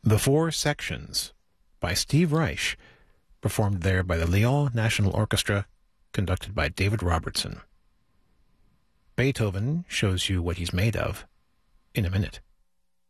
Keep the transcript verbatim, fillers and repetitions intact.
The Four Sections by Steve Reich, performed there by the Lyon National Orchestra, conducted by David Robertson. Beethoven shows you what he's made of in a minute.